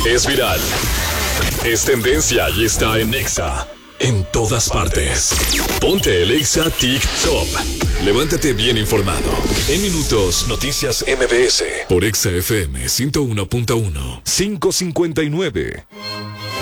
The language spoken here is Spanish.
Es viral. Es tendencia y está en Exa. En todas partes. Ponte el Exa TikTok. Levántate bien informado. En minutos, noticias MBS. Por Exa FM 101.1. 5:59.